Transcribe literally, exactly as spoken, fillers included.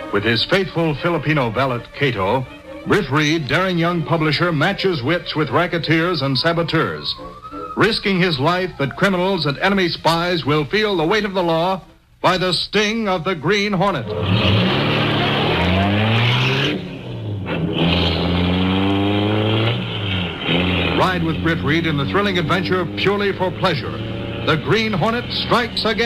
With his faithful Filipino valet, Cato, Britt Reed, daring young publisher, matches wits with racketeers and saboteurs, risking his life that criminals and enemy spies will feel the weight of the law by the sting of the Green Hornet. Ride with Britt Reed in the thrilling adventure Purely for Pleasure. The Green Hornet strikes again.